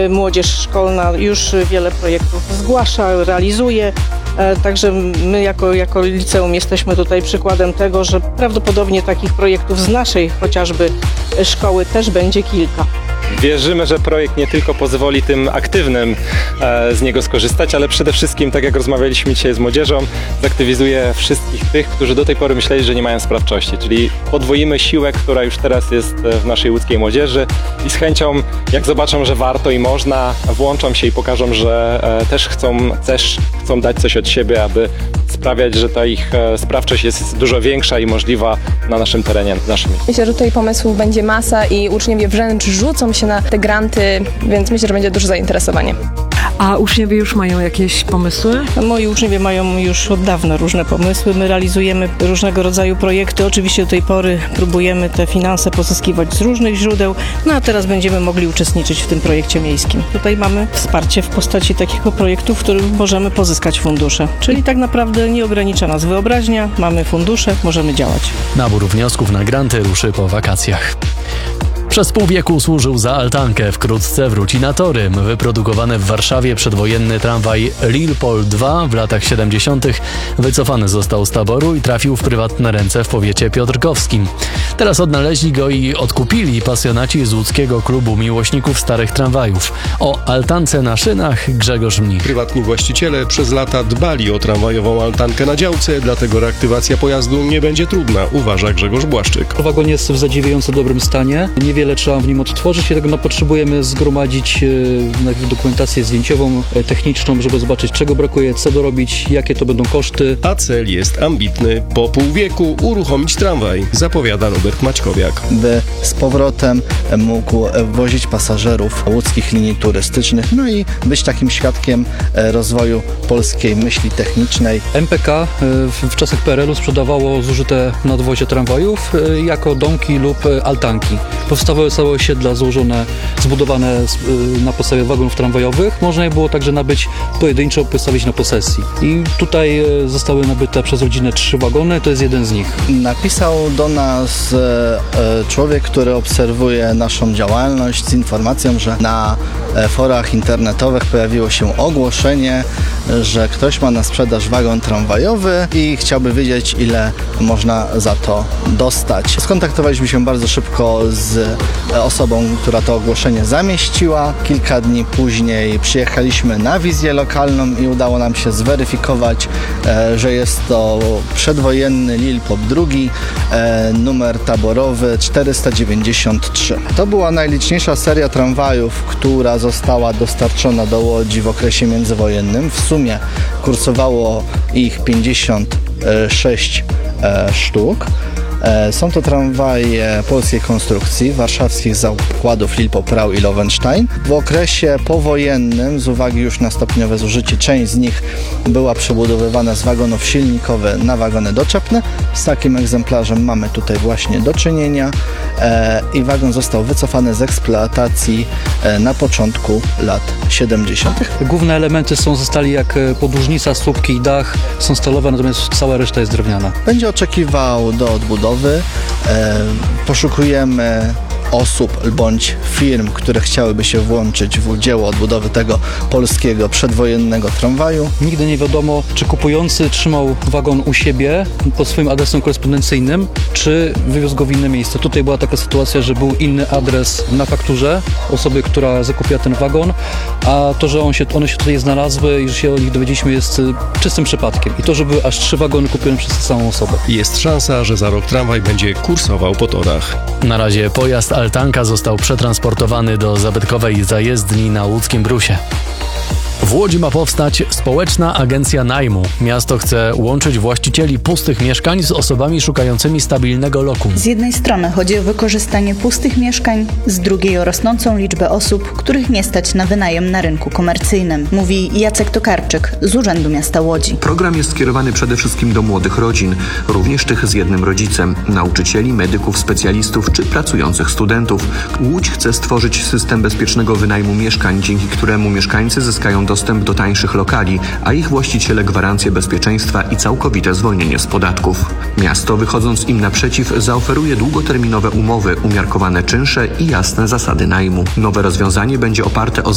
Młodzież szkolna już wiele projektów zgłasza, realizuje. Także my jako liceum jesteśmy tutaj przykładem tego, że prawdopodobnie takich projektów z naszej chociażby szkoły też będzie kilka. Wierzymy, że projekt nie tylko pozwoli tym aktywnym z niego skorzystać, ale przede wszystkim, tak jak rozmawialiśmy dzisiaj z młodzieżą, zaktywizuje wszystkich tych, którzy do tej pory myśleli, że nie mają sprawczości. Czyli podwoimy siłę, która już teraz jest w naszej łódzkiej młodzieży i z chęcią, jak zobaczą, że warto i można, włączą się i pokażą, że też chcą dać coś od siebie, aby sprawiać, że ta ich sprawczość jest dużo większa i możliwa na naszym terenie, w naszym miejscu. Myślę, że tutaj pomysłów będzie masa i uczniowie wręcz rzucą się na te granty, więc myślę, że będzie duże zainteresowanie. A uczniowie już mają jakieś pomysły? Moi uczniowie mają już od dawna różne pomysły. My realizujemy różnego rodzaju projekty. Oczywiście do tej pory próbujemy te finanse pozyskiwać z różnych źródeł, a teraz będziemy mogli uczestniczyć w tym projekcie miejskim. Tutaj mamy wsparcie w postaci takiego projektu, w którym możemy pozyskać fundusze. Czyli tak naprawdę nie ogranicza nas wyobraźnia, mamy fundusze, możemy działać. Nabór wniosków na granty ruszy po wakacjach. Przez pół wieku służył za altankę, wkrótce wróci na tory. Wyprodukowany w Warszawie przedwojenny tramwaj Lil-Pol 2 w latach 70. wycofany został z taboru i trafił w prywatne ręce w powiecie piotrkowskim. Teraz odnaleźli go i odkupili pasjonaci z łódzkiego klubu miłośników starych tramwajów. O altance na szynach Grzegorz Mnich. Prywatni właściciele przez lata dbali o tramwajową altankę na działce, dlatego reaktywacja pojazdu nie będzie trudna, uważa Grzegorz Błaszczyk. Wagon jest w zadziwiająco dobrym stanie. Niewiele trzeba w nim odtworzyć, dlatego potrzebujemy zgromadzić dokumentację zdjęciową, techniczną, żeby zobaczyć, czego brakuje, co dorobić, jakie to będą koszty. A cel jest ambitny. Po pół wieku uruchomić tramwaj, zapowiada Robert Maćkowiak. By z powrotem mógł wozić pasażerów łódzkich linii turystycznych, no i być takim świadkiem rozwoju polskiej myśli technicznej. MPK w czasach PRL-u sprzedawało zużyte nadwozie tramwajów jako domki lub altanki. Powstawały całe osiedla zbudowane na podstawie wagonów tramwajowych. Można je było także nabyć pojedynczo, postawić na posesji. I tutaj zostały nabyte przez rodzinę 3 wagony, to jest jeden z nich. Napisał do nas człowiek, który obserwuje naszą działalność z informacją, że na forach internetowych pojawiło się ogłoszenie, że ktoś ma na sprzedaż wagon tramwajowy i chciałby wiedzieć, ile można za to dostać. Skontaktowaliśmy się bardzo szybko z osobą, która to ogłoszenie zamieściła. Kilka dni później przyjechaliśmy na wizję lokalną i udało nam się zweryfikować, że jest to przedwojenny Lil-Pol 2, numer taborowy 493. To była najliczniejsza seria tramwajów, która została dostarczona do Łodzi w okresie międzywojennym. W sumie kursowało ich 56 sztuk. Są to tramwaje polskiej konstrukcji, warszawskich zakładów Lil-Pol, Prau i Lowenstein. W okresie powojennym, z uwagi już na stopniowe zużycie, część z nich była przebudowywana z wagonów silnikowych na wagony doczepne. Z takim egzemplarzem mamy tutaj właśnie do czynienia i wagon został wycofany z eksploatacji na początku lat 70. Główne elementy są ze stali jak podłużnica, słupki i dach są stalowe, natomiast cała reszta jest drewniana. Będzie oczekiwał do odbudowy. Poszukujemy osób bądź firm, które chciałyby się włączyć w dzieło odbudowy tego polskiego przedwojennego tramwaju. Nigdy nie wiadomo, czy kupujący trzymał wagon u siebie pod swoim adresem korespondencyjnym, czy wywiózł go w inne miejsce. Tutaj była taka sytuacja, że był inny adres na fakturze osoby, która zakupiła ten wagon, a to, że one się tutaj znalazły i że się o nich dowiedzieliśmy, jest czystym przypadkiem. I to, że były aż 3 wagony kupione przez tę samą osobę. Jest szansa, że za rok tramwaj będzie kursował po torach. Na razie pojazd altanka został przetransportowany do zabytkowej zajezdni na łódzkim Brusie. W Łodzi ma powstać społeczna agencja najmu. Miasto chce łączyć właścicieli pustych mieszkań z osobami szukającymi stabilnego lokum. Z jednej strony chodzi o wykorzystanie pustych mieszkań, z drugiej o rosnącą liczbę osób, których nie stać na wynajem na rynku komercyjnym, mówi Jacek Tokarczyk z Urzędu Miasta Łodzi. Program jest skierowany przede wszystkim do młodych rodzin, również tych z jednym rodzicem, nauczycieli, medyków, specjalistów czy pracujących studentów. Łódź chce stworzyć system bezpiecznego wynajmu mieszkań, dzięki któremu mieszkańcy zyskają dostęp do tańszych lokali, a ich właściciele gwarancję bezpieczeństwa i całkowite zwolnienie z podatków. Miasto, wychodząc im naprzeciw, zaoferuje długoterminowe umowy, umiarkowane czynsze i jasne zasady najmu. Nowe rozwiązanie będzie oparte o